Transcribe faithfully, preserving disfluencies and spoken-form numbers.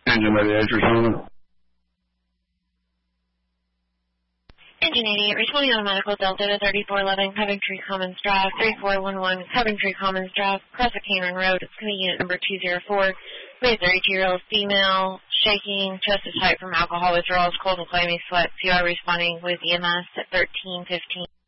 Engine eighty-eight, responding. Engine eighty-eight, responding on medical Delta to thirty-four eleven, Coventry Commons Drive, three four one one, Coventry Commons Drive, across the Canyon Road. It's going to be unit number two zero four. We have thirty-two-year-old female, shaking, chest is tight from alcohol withdrawals, cold and clammy sweat. C R responding with E M S at thirteen fifteen.